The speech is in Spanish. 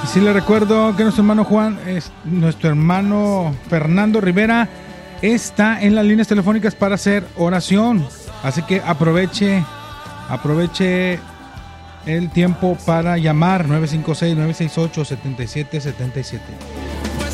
Sí le recuerdo que nuestro hermano Fernando Rivera está en las líneas telefónicas para hacer oración. Así que aproveche el tiempo para llamar 956-968-7777.